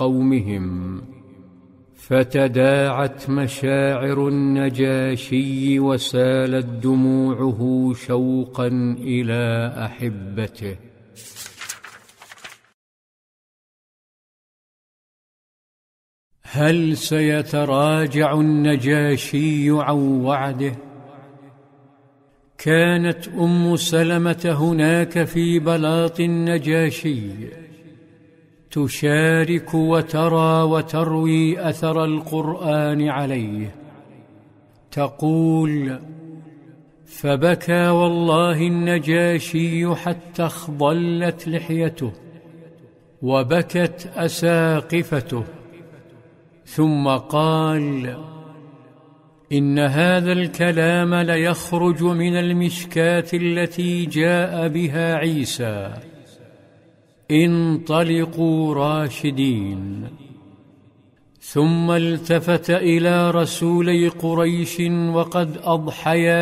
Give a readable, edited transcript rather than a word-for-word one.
قومهم، فتداعت مشاعر النجاشي وسالت دموعه شوقا إلى أحبته. هل سيتراجع النجاشي عن وعده؟ كانت أم سلمة هناك في بلاط النجاشي، تشارك وترى وتروي أثر القرآن عليه. تقول: فبكى والله النجاشي حتى اخضلت لحيته وبكت أساقفته، ثم قال: إن هذا الكلام ليخرج من المشكاة التي جاء بها عيسى: انطلقوا راشدين. ثم التفت إلى رسولي قريش وقد أضحيا